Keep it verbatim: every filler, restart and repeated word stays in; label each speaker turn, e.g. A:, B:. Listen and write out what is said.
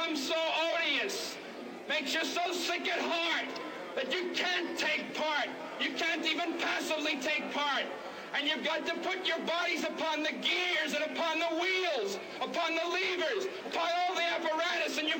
A: become so odious, makes you so sick at heart that you can't take part. You can't even passively take part. And you've got to put your bodies upon the gears and upon the wheels, upon the levers, upon all the apparatus, and you